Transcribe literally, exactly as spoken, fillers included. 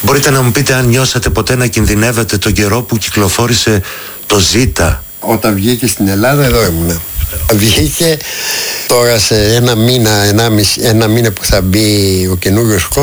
Μπορείτε να μου πείτε αν νιώσατε ποτέ να κινδυνεύετε τον καιρό που κυκλοφόρησε το Ζήτα? Όταν βγήκε στην Ελλάδα εδώ ήμουνα. Βγήκε τώρα σε ένα μήνα, ένα, μισή, ένα μήνα που θα μπει ο καινούριος